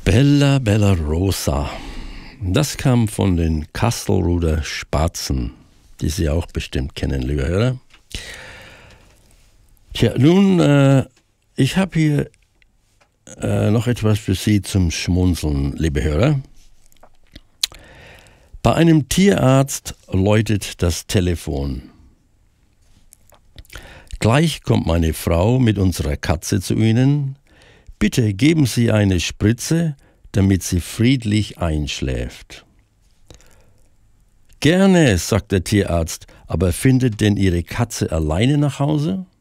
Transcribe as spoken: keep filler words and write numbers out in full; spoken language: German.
Bella Bella Rosa. Das kam von den Kastelruder Spatzen, die Sie auch bestimmt kennen, liebe Hörer. Tja, nun, äh, ich habe hier äh, noch etwas für Sie zum Schmunzeln, liebe Hörer. Bei einem Tierarzt läutet das Telefon. Gleich kommt meine Frau mit unserer Katze zu Ihnen. Bitte geben Sie eine Spritze, damit sie friedlich einschläft. Gerne, sagt der Tierarzt, aber findet denn Ihre Katze alleine nach Hause?